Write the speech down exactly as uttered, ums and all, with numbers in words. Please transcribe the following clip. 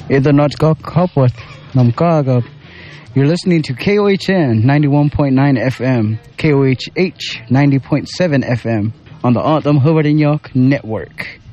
Either not go Copworth, Namkaga. You're listening to K O H N ninety-one point nine F M, K O H H ninety point seven F M on the Anthem Hubbard and York Network.